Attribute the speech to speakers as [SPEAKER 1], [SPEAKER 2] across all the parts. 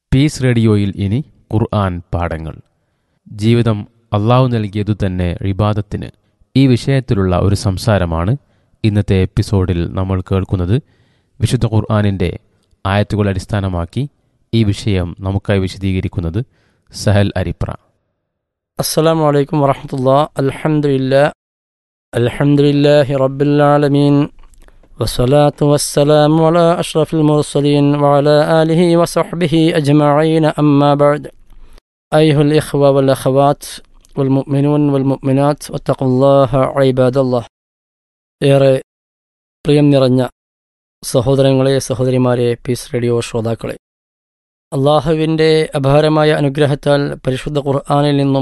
[SPEAKER 1] Piece റേഡിയോയിൽ ഇനി ഖുർആൻ പാഠങ്ങൾ. ജീവിതം അള്ളാഹു നൽകിയതു തന്നെ ഇബാദത്തിന്. ഈ വിഷയത്തിലുള്ള ഒരു സംസാരമാണ് ഇന്നത്തെ എപ്പിസോഡിൽ നമ്മൾ കേൾക്കുന്നത്. വിശുദ്ധ ഖുർആനിൻ്റെ ആയത്തുകൾ അടിസ്ഥാനമാക്കി ഈ വിഷയം നമുക്കായി വിശദീകരിക്കുന്നത് സഹൽ അരിപ്ര.
[SPEAKER 2] അസ്സലാമു അലൈക്കും വറഹ്മത്തുള്ളാഹി. അൽഹംദുലില്ലാഹി റബ്ബിൽ ആലമീൻ വസ്സലാത്തു വസ്സലാമു അലാ അഷ്റഫിൽ മുർസലീൻ വഅലാ ആലിഹി വസഹ്ബിഹി അജ്മഈൻ. അമ്മാ ബഅദ്. അയ്യുഹൽ ഇഖ്വ വൽ അഖവാത്ത് വൽ മുഅ്മിനൂൻ വൽ മുഅ്മിനാത്ത് വത്തഖുല്ലാഹ ഇബാദല്ലാഹ്. ഏറെ പ്രിയം നിറഞ്ഞ സഹോദരങ്ങളെ, സഹോദരിമാരെ, പീസ് റേഡിയോ ശ്രോതാക്കളെ, അള്ളാഹുവിൻ്റെ അപാരമായ അനുഗ്രഹത്താൽ പരിശുദ്ധ ഖുർആനിൽ നിന്നും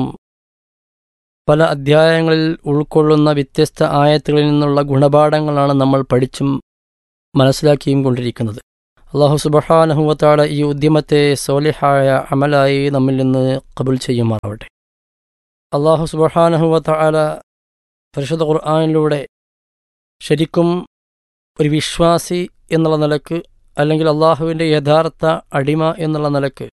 [SPEAKER 2] പല അധ്യായങ്ങളിൽ ഉൾക്കൊള്ളുന്ന വ്യത്യസ്ത ആയത്തുകളിൽ നിന്നുള്ള ഗുണപാഠങ്ങളാണ് നമ്മൾ പഠിച്ചും മനസ്സിലാക്കിയും കൊണ്ടിരിക്കുന്നത്. അള്ളാഹു സുബ്ഹാനഹു വ തആല ഈ ഉദ്യമത്തെ സ്വാലിഹായ അമലായി നമ്മിൽ നിന്ന് ഖബൂൽ ചെയ്യുമാറാവട്ടെ. അള്ളാഹു സുബ്ഹാനഹു വ തആല പരിശുദ്ധ ഖുർആനിലൂടെ ശരിക്കും ഒരു വിശ്വാസി എന്നുള്ള നിലക്ക്, അല്ലെങ്കിൽ അള്ളാഹുവിൻ്റെ യഥാർത്ഥ അടിമ എന്നുള്ള നിലക്ക്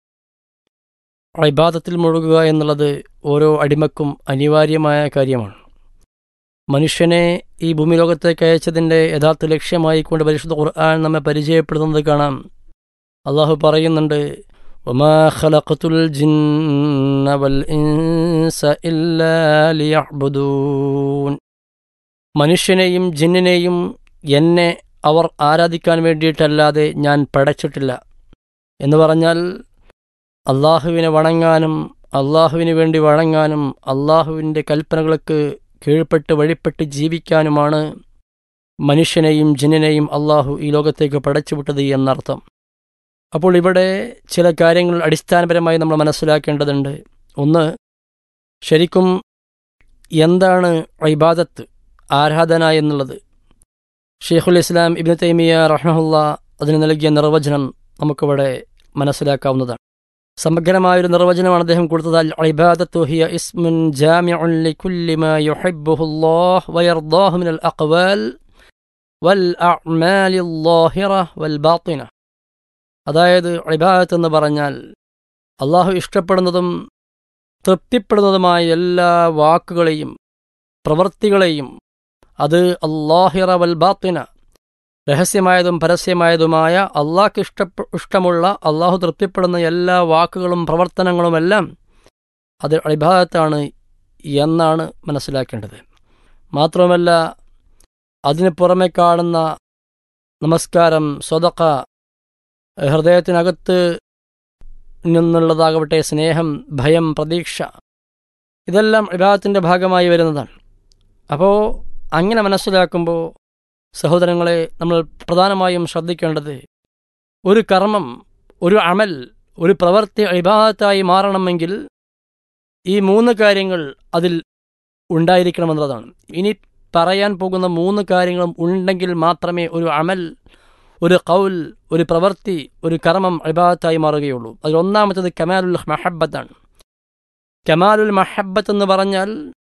[SPEAKER 2] ഇബാദത്തിൽ മുഴുകുക എന്നുള്ളത് ഓരോ അടിമക്കും അനിവാര്യമായ കാര്യമാണ്. മനുഷ്യനെ ഈ ഭൂമിലോകത്തേക്ക് അയച്ചതിൻ്റെ യഥാർത്ഥ ലക്ഷ്യമായിക്കൊണ്ട് പരിശുദ്ധ ഖുർആൻ നമ്മെ പരിചയപ്പെടുത്തുന്നത് കാണാം. അള്ളാഹു പറയുന്നുണ്ട്, വമാ ഖലഖതുൽ ജിന്ന വൽ ഇൻസ ഇല്ലാ ലിയഅ്ബുദൂൻ. മനുഷ്യനെയും ജിന്നിനെയും എന്നെ അവർ ആരാധിക്കാൻ വേണ്ടിയിട്ടല്ലാതെ ഞാൻ പടച്ചിട്ടില്ല എന്ന് പറഞ്ഞാൽ അള്ളാഹുവിനെ വണങ്ങാനും അള്ളാഹുവിന് വേണ്ടി വണങ്ങാനും അള്ളാഹുവിൻ്റെ കൽപ്പനകൾക്ക് കീഴ്പ്പെട്ട് വഴിപ്പെട്ട് ജീവിക്കാനുമാണ് മനുഷ്യനെയും ജിന്നിനെയും അള്ളാഹു ഈ ലോകത്തേക്ക് പടച്ചുവിട്ടത് എന്നർത്ഥം. അപ്പോൾ ഇവിടെ ചില കാര്യങ്ങൾ അടിസ്ഥാനപരമായി നമ്മൾ മനസ്സിലാക്കേണ്ടതുണ്ട്. ഒന്ന്, ശരിക്കും എന്താണ് ഇബാദത്ത്, ആരാധന എന്നുള്ളത്? ഷെയ്ഖുൽ ഇസ്ലാം ഇബ്നു തൈമിയ്യ റഹ്മഹുല്ലാഹ് അതിന് നൽകിയ നിർവചനം നമുക്കിവിടെ മനസ്സിലാക്കാവുന്നതാണ്. സമഗ്രമായൊരു നിർവചനമാണ് അദ്ദേഹം കൊടുത്തത്. അൽ ഇബാദത്തു ഹിയ ഇസ്മുൻ ജാമിഉൻ ലികുല്ലി മാ യുഹിബ്ബുഹുല്ലാഹ് വയർദാഹു മിനൽ അഖ്വാൽ വൽ അഅ്മാലിൽ ളാഹിറ വൽ ബാത്തിന. അതായത് ഇബാദത്ത് എന്ന് പറഞ്ഞാൽ അള്ളാഹു ഇഷ്ടപ്പെടുന്നതും തൃപ്തിപ്പെടുന്നതുമായ എല്ലാ വാക്കുകളെയും പ്രവൃത്തികളെയും, അത് അല്ലാഹിറ വൽ ബാത്തിന, രഹസ്യമായതും പരസ്യമായതുമായ അള്ളാഹ്ക്ക് ഇഷ്ടമുള്ള അള്ളാഹു തൃപ്തിപ്പെടുന്ന എല്ലാ വാക്കുകളും പ്രവർത്തനങ്ങളുമെല്ലാം അത് ഇബാദത്താണ് എന്നാണ് മനസ്സിലാക്കേണ്ടത്. മാത്രമല്ല, അതിന് പുറമെ കാണുന്ന നമസ്കാരം, സ്വതക്ക, ഹൃദയത്തിനകത്ത് നിന്നുള്ളതാകട്ടെ സ്നേഹം, ഭയം, പ്രതീക്ഷ, ഇതെല്ലാം ഇബാദത്തിൻ്റെ ഭാഗമായി വരുന്നതാണ്. അപ്പോൾ അങ്ങനെ മനസ്സിലാക്കുമ്പോൾ സഹോദരങ്ങളെ, നമ്മൾ പ്രധാനമായും ശ്രദ്ധിക്കേണ്ടത്, ഒരു കർമ്മം, ഒരു അമൽ, ഒരു പ്രവൃത്തി ഇബാദത്തായി മാറണമെങ്കിൽ ഈ മൂന്ന് കാര്യങ്ങൾ അതിൽ ഉണ്ടായിരിക്കണമെന്നുള്ളതാണ്. ഇനി പറയാൻ പോകുന്ന മൂന്ന് കാര്യങ്ങളും ഉണ്ടെങ്കിൽ മാത്രമേ ഒരു അമൽ, ഒരു ഖൗൽ, ഒരു പ്രവൃത്തി, ഒരു കർമ്മം ഇബാദത്തായി മാറുകയുള്ളൂ. അതിലൊന്നാമത്തത് കമാലുൽ മഹബ്ബത്താണ്. കമാലുൽ മഹബ്ബത്ത് എന്ന് പറഞ്ഞാൽ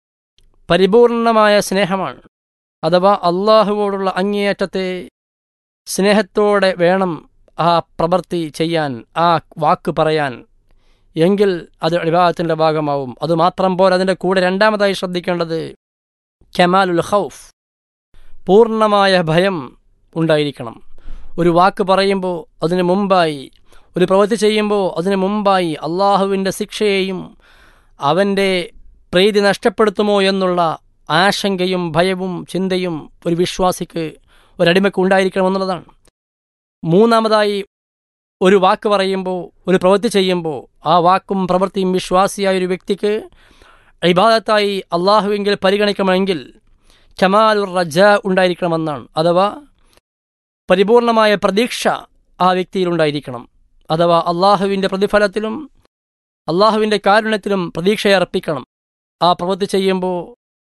[SPEAKER 2] പരിപൂർണമായ സ്നേഹമാണ്. അഥവാ അള്ളാഹുവോടുള്ള അങ്ങേയറ്റത്തെ സ്നേഹത്തോടെ വേണം ആ പ്രവൃത്തി ചെയ്യാൻ, ആ വാക്ക് പറയാൻ, എങ്കിൽ അത് ഇബാദത്തിൻ്റെ ഭാഗമാവും. അതുമാത്രം പോലെ അതിൻ്റെ കൂടെ രണ്ടാമതായി ശ്രദ്ധിക്കേണ്ടത് കമാലുൽ ഖൗഫ്, പൂർണ്ണമായ ഭയം ഉണ്ടായിരിക്കണം. ഒരു വാക്ക് പറയുമ്പോൾ അതിന് മുമ്പായി, ഒരു പ്രവൃത്തി ചെയ്യുമ്പോൾ അതിന് മുമ്പായി അള്ളാഹുവിൻ്റെ ശിക്ഷയെയും അവൻ്റെ പ്രീതി നഷ്ടപ്പെടുത്തുമോ എന്നുള്ള ആശങ്കയും ഭയവും ചിന്തയും ഒരു വിശ്വാസിക്ക്, ഒരടിമയ്ക്ക് ഉണ്ടായിരിക്കണമെന്നുള്ളതാണ്. മൂന്നാമതായി, ഒരു വാക്ക് പറയുമ്പോൾ, ഒരു പ്രവൃത്തി ചെയ്യുമ്പോൾ ആ വാക്കും പ്രവൃത്തിയും വിശ്വാസിയായ ഒരു വ്യക്തിക്ക് ഇബാദത്തായി അള്ളാഹുവെങ്കിൽ പരിഗണിക്കണമെങ്കിൽ കമാലുർ റജാ ഉണ്ടായിരിക്കണമെന്നാണ്. അഥവാ പരിപൂർണമായ പ്രതീക്ഷ ആ വ്യക്തിയിലുണ്ടായിരിക്കണം. അഥവാ അള്ളാഹുവിൻ്റെ പ്രതിഫലത്തിലും അള്ളാഹുവിൻ്റെ കാരുണ്യത്തിലും പ്രതീക്ഷയർപ്പിക്കണം. ആ പ്രവൃത്തി ചെയ്യുമ്പോൾ,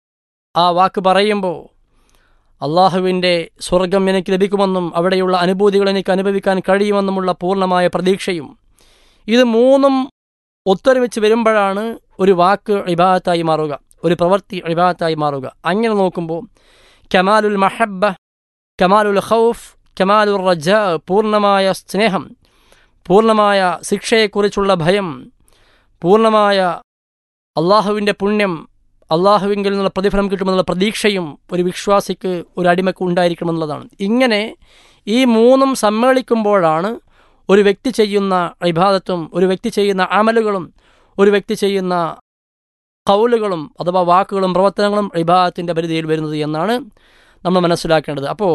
[SPEAKER 2] ആ വാക്ക് പറയുമ്പോൾ അള്ളാഹുവിൻ്റെ സ്വർഗം എനിക്ക് ലഭിക്കുമെന്നും അവിടെയുള്ള അനുഭൂതികൾ എനിക്ക് അനുഭവിക്കാൻ കഴിയുമെന്നുമുള്ള പൂർണ്ണമായ പ്രതീക്ഷയും, ഇത് മൂന്നും ഒത്തൊരുമിച്ച് വരുമ്പോഴാണ് ഒരു വാക്ക് ഇബാദത്തായി മാറുക, ഒരു പ്രവൃത്തി ഇബാദത്തായി മാറുക. അങ്ങനെ നോക്കുമ്പോൾ കമാലുൽ മഹബ്ബ, കമാലുൽ ഖൗഫ്, കമാലുർ റജാ, പൂർണ്ണമായ സ്നേഹം, പൂർണ്ണമായ ശിക്ഷയെക്കുറിച്ചുള്ള ഭയം, പൂർണ്ണമായ അള്ളാഹുവിൻ്റെ പുണ്യം, അള്ളാഹുവിങ്കിൽ നിന്നുള്ള പ്രതിഫലം കിട്ടുമെന്നുള്ള പ്രതീക്ഷയും ഒരു വിശ്വാസിക്ക്, ഒരു അടിമക്ക് ഉണ്ടായിരിക്കണമെന്നുള്ളതാണ്. ഇങ്ങനെ ഈ മൂന്നും സമ്മേളിക്കുമ്പോഴാണ് ഒരു വ്യക്തി ചെയ്യുന്ന ഇബാദത്തും, ഒരു വ്യക്തി ചെയ്യുന്ന അമലുകളും, ഒരു വ്യക്തി ചെയ്യുന്ന ഖൗലുകളും അഥവാ വാക്കുകളും പ്രവർത്തനങ്ങളും ഇബാദത്തിൻ്റെ പരിധിയിൽ വരുന്നത് എന്നാണ് നമ്മൾ മനസ്സിലാക്കേണ്ടത്. അപ്പോൾ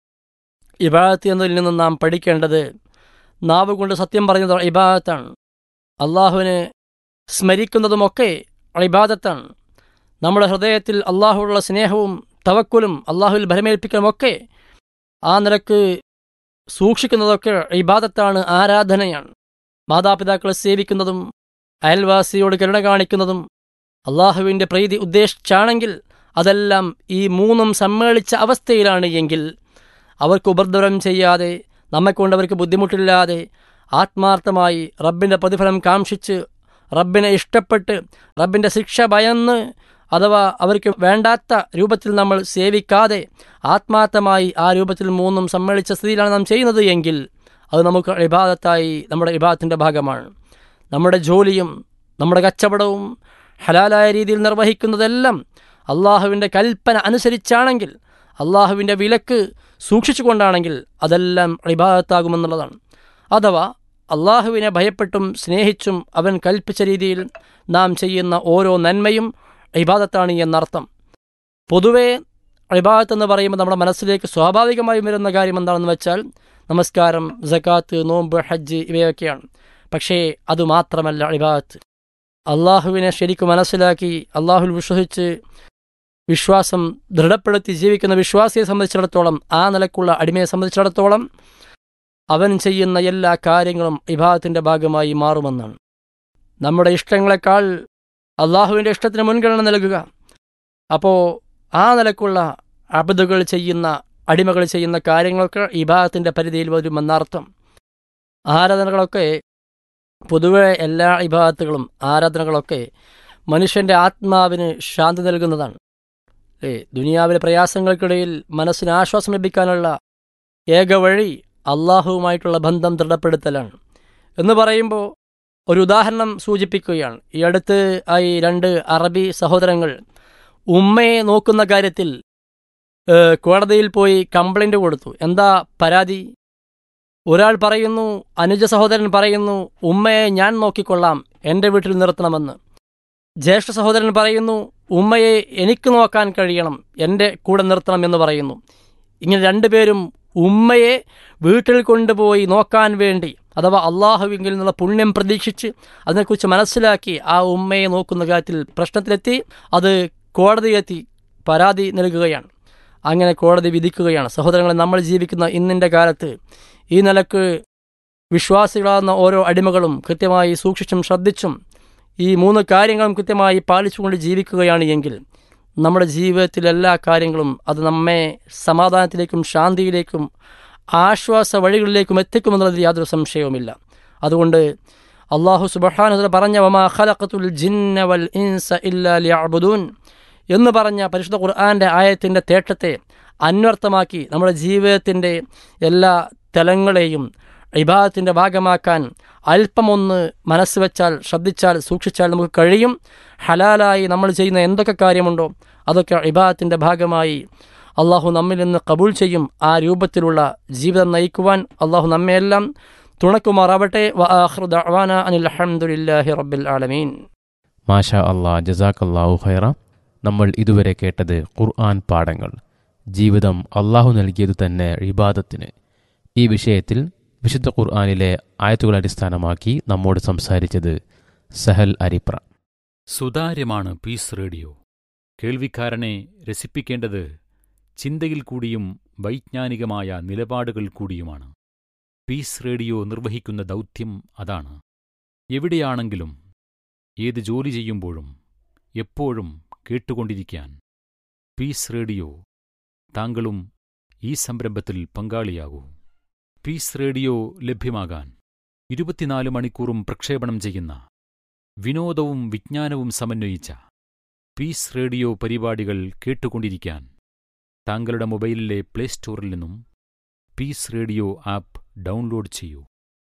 [SPEAKER 2] ഇബാദത്ത് എന്നതിൽ നിന്ന് നാം പഠിക്കേണ്ടത്, നാവ് കൊണ്ട് സത്യം പറയുന്നത് ഇബാദത്താണ്, അള്ളാഹുവിനെ സ്മരിക്കുന്നതുമൊക്കെ ഇബാദത്താണ്, നമ്മുടെ ഹൃദയത്തിൽ അള്ളാഹുവിനുള്ള സ്നേഹവും തവക്കുലും അള്ളാഹുവിൽ ഭരമേൽപ്പിക്കലുമൊക്കെ ആ നിലക്ക് സൂക്ഷിക്കുന്നതൊക്കെ ഇബാദത്താണ്, ആരാധനയാണ്. മാതാപിതാക്കളെ സേവിക്കുന്നതും അയൽവാസിയോട് കരുണ കാണിക്കുന്നതും അള്ളാഹുവിൻ്റെ പ്രീതി ഉദ്ദേശിച്ചാണെങ്കിൽ അതെല്ലാം ഈ മൂന്നും സമ്മേളിച്ച അവസ്ഥയിലാണ് എങ്കിൽ അവർക്ക് ഉപദ്രവം ചെയ്യാതെ, നമ്മെക്കൊണ്ട് അവർക്ക് ബുദ്ധിമുട്ടില്ലാതെ, ആത്മാർത്ഥമായി റബ്ബിൻ്റെ പ്രതിഫലം കാംക്ഷിച്ച്, റബ്ബിനെ ഇഷ്ടപ്പെട്ട്, റബ്ബിൻ്റെ ശിക്ഷ ഭയന്ന്, അഥവാ അവർക്ക് വേണ്ടാത്ത രൂപത്തിൽ നമ്മൾ സേവിക്കാതെ ആത്മാർത്ഥമായി ആ രൂപത്തിൽ മൂന്നും സമ്മേളിച്ച സ്ഥിതിയിലാണ് നാം ചെയ്യുന്നത് എങ്കിൽ അത് നമുക്ക് ഇബാദത്തായി, നമ്മുടെ ഇബാദത്തിൻ്റെ ഭാഗമാണ്. നമ്മുടെ ജോലിയും നമ്മുടെ കച്ചവടവും ഹലാലായ രീതിയിൽ നിർവഹിക്കുന്നതെല്ലാം അള്ളാഹുവിൻ്റെ കൽപ്പന അനുസരിച്ചാണെങ്കിൽ, അള്ളാഹുവിൻ്റെ വിലക്ക് സൂക്ഷിച്ചുകൊണ്ടാണെങ്കിൽ അതെല്ലാം ഇബാദത്താകുമെന്നുള്ളതാണ്. അഥവാ അള്ളാഹുവിനെ ഭയപ്പെട്ടും സ്നേഹിച്ചും അവൻ കൽപ്പിച്ച രീതിയിൽ നാം ചെയ്യുന്ന ഓരോ നന്മയും ഇബാദത്താണ് എന്നർത്ഥം. പൊതുവേ ഇബാദത്ത് എന്ന് പറയുമ്പോൾ നമ്മുടെ മനസ്സിലേക്ക് സ്വാഭാവികമായും വരുന്ന കാര്യം എന്താണെന്ന് വെച്ചാൽ നമസ്കാരം, സകാത്ത്, നോമ്പ്, ഹജ്ജ് ഇവയൊക്കെയാണ്. പക്ഷേ അതുമാത്രമല്ല ഇബാദത്ത്. അള്ളാഹുവിനെ ശരിക്കും മനസ്സിലാക്കി അള്ളാഹുൽ വിശ്വസിച്ച് വിശ്വാസം ദൃഢപ്പെടുത്തി ജീവിക്കുന്ന വിശ്വാസിയെ സംബന്ധിച്ചിടത്തോളം, ആ നിലക്കുള്ള അടിമയെ സംബന്ധിച്ചിടത്തോളം അവൻ ചെയ്യുന്ന എല്ലാ കാര്യങ്ങളും ഇബാദത്തിൻ്റെ ഭാഗമായി മാറുമെന്നാണ്. നമ്മുടെ ഇഷ്ടങ്ങളെക്കാൾ അള്ളാഹുവിൻ്റെ ഇഷ്ടത്തിന് മുൻഗണന നൽകുക. അപ്പോൾ ആ നിലക്കുള്ള അബ്ദുകൾ ചെയ്യുന്ന, അടിമകൾ ചെയ്യുന്ന കാര്യങ്ങളൊക്കെ ഇബാദത്തിൻ്റെ പരിധിയിൽ വരുമെന്നർത്ഥം. ആരാധനകളൊക്കെ, പൊതുവെ എല്ലാ ഇബാദത്തുകളും ആരാധനകളൊക്കെ മനുഷ്യൻ്റെ ആത്മാവിന് ശാന്തി നൽകുന്നതാണ്. ദുനിയാവിലെ പ്രയാസങ്ങൾക്കിടയിൽ മനസ്സിന് ആശ്വാസം ലഭിക്കാനുള്ള ഏക വഴി അള്ളാഹുവുമായിട്ടുള്ള ബന്ധം ദൃഢപ്പെടുത്തലാണ് എന്ന് പറയുമ്പോൾ ഒരു ഉദാഹരണം സൂചിപ്പിക്കുകയാണ്. ഈ അടുത്ത് ആയി 2 അറബി സഹോദരങ്ങൾ ഉമ്മയെ നോക്കുന്ന കാര്യത്തിൽ കോടതിയിൽ പോയി കംപ്ലൈൻറ്റ് കൊടുത്തു. എന്താ പരാതി? ഒരാൾ പറയുന്നു, അനുജ സഹോദരൻ പറയുന്നു, ഉമ്മയെ ഞാൻ നോക്കിക്കൊള്ളാം, എൻ്റെ വീട്ടിൽ നിർത്തണമെന്ന്. ജ്യേഷ്ഠ സഹോദരൻ പറയുന്നു, ഉമ്മയെ എനിക്ക് നോക്കാൻ കഴിയണം, എൻ്റെ കൂടെ നിർത്തണം എന്ന് പറയുന്നു. ഇങ്ങനെ 2 പേരും ഉമ്മയെ വീട്ടിൽ കൊണ്ടുപോയി നോക്കാൻ വേണ്ടി, അഥവാ അള്ളാഹുവിങ്കിൽ നിന്നുള്ള പുണ്യം പ്രതീക്ഷിച്ച് അതിനെക്കുറിച്ച് മനസ്സിലാക്കി ആ ഉമ്മയെ നോക്കുന്ന കാര്യത്തിൽ പ്രശ്നത്തിലെത്തി. അത് കോടതിയിലെത്തി പരാതി നൽകുകയാണ്. അങ്ങനെ കോടതി വിധിക്കുകയാണ്. സഹോദരങ്ങളെ, നമ്മൾ ജീവിക്കുന്ന ഇന്നിൻ്റെ കാലത്ത് ഈ നിലക്ക് വിശ്വാസികളാകുന്ന ഓരോ അടിമകളും കൃത്യമായി സൂക്ഷിച്ചും ശ്രദ്ധിച്ചും ഈ 3 കാര്യങ്ങളും കൃത്യമായി പാലിച്ചുകൊണ്ട് ജീവിക്കുകയാണ് എങ്കിൽ നമ്മുടെ ജീവിതത്തിലെല്ലാ കാര്യങ്ങളും അത് നമ്മെ സമാധാനത്തിലേക്കും ശാന്തിയിലേക്കും ആശ്വാസ വഴികളിലേക്കും എത്തിക്കുമെന്നുള്ളതിൽ യാതൊരു സംശയവുമില്ല. അതുകൊണ്ട് അള്ളാഹു സുബ്ഹാനഹു വ തആല പറഞ്ഞ വമാ ഖലഖതുൽ ജിന്ന വൽ ഇൻസ ഇല്ലാ ലിയഅ്ബുദൂൻ എന്ന് പറഞ്ഞ പരിശുദ്ധ ഖുർആൻ്റെ ആയത്തിൻ്റെ തേട്ടത്തെ അന്വർത്ഥമാക്കി നമ്മുടെ ജീവിതത്തിൻ്റെ എല്ലാ തലങ്ങളെയും ഇബാദത്തിൻ്റെ ഭാഗമാക്കാൻ അല്പമൊന്ന് മനസ്സ് വെച്ചാൽ, ശ്രദ്ധിച്ചാൽ, സൂക്ഷിച്ചാൽ നമുക്ക് കഴിയും. ഹലാലായി നമ്മൾ ചെയ്യുന്ന എന്തൊക്കെ കാര്യമുണ്ടോ അതൊക്കെ ഇബാദത്തിൻ്റെ ഭാഗമായി അള്ളാഹു നമ്മിൽ നിന്ന് കബൂൽ ചെയ്യും. ആ രൂപത്തിലുള്ള ജീവിതം നയിക്കുവാൻ അള്ളാഹു നമ്മയെല്ലാം തുണക്കുമാറാവട്ടെ. വആഖിറു ദഅ്വാനാ അനിൽ ഹംദുലില്ലാഹി റബ്ബിൽ ആലമീൻ.
[SPEAKER 1] മാഷാ അല്ലാഹ്, ജസാക്കല്ലാഹു ഖൈറ. നമ്മൾ ഇതുവരെ കേട്ടത് ഖുർആൻ പാഠങ്ങൾ. ജീവിതം അള്ളാഹു നൽകിയതു തന്നെ ഇബാദത്തിന്. ഈ വിഷയത്തിൽ വിശുദ്ധ ഖുർആനിലെ ആയത്തുകൾ അടിസ്ഥാനമാക്കി നമ്മോട് സംസാരിച്ചത് സഹൽ അരിപ്ര.
[SPEAKER 3] സുതാര്യമാണ് piece radio. കേൾവിക്കാരനെ രസിപ്പിക്കേണ്ടത് ചിന്തയിൽ കൂടിയും വൈജ്ഞാനികമായ നിലപാടുകൾ കൂടിയുമാണ്. പീസ് റേഡിയോ നിർവഹിക്കുന്ന ദൗത്യം അതാണ്. എവിടെയാണെങ്കിലും ഏത് ജോലി ചെയ്യുമ്പോഴും എപ്പോഴും കേട്ടുകൊണ്ടിരിക്കാൻ പീസ് റേഡിയോ. താങ്കളും ഈ സംരംഭത്തിൽ പങ്കാളിയാകൂ. പീസ് റേഡിയോ ലഭ്യമാകാൻ 24 മണിക്കൂറും പ്രക്ഷേപണം ചെയ്യുന്ന, വിനോദവും വിജ്ഞാനവും സമന്വയിച്ച പീസ് റേഡിയോ പരിപാടികൾ കേട്ടുകൊണ്ടിരിക്കാൻ താങ്കളുടെ മൊബൈലിലെ പ്ലേ സ്റ്റോറിൽ നിന്നും പീസ് റേഡിയോ ആപ്പ് ഡൗൺലോഡ് ചെയ്യൂ.